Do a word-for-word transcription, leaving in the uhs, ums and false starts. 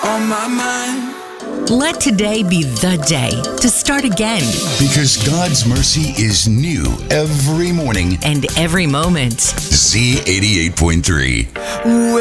on my mind. Let today be the day to start again. Because God's mercy is new every morning. And every moment. Z eighty-eight point three.